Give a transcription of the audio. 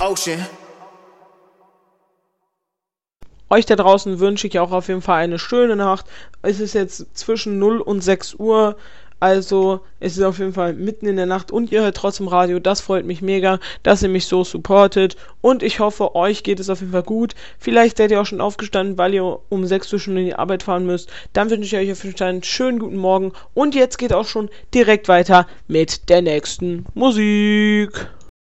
Ocean. Euch da draußen wünsche ich auch auf jeden Fall eine schöne Nacht. Es ist jetzt zwischen 0 und 6 Uhr. Also es ist auf jeden Fall mitten in der Nacht und ihr hört trotzdem Radio. Das freut mich mega, dass ihr mich so supportet. Und ich hoffe, euch geht es auf jeden Fall gut. Vielleicht seid ihr auch schon aufgestanden, weil ihr um 6 Uhr schon in die Arbeit fahren müsst. Dann wünsche ich euch auf jeden Fall einen schönen guten Morgen. Und jetzt geht auch schon direkt weiter mit der nächsten Musik.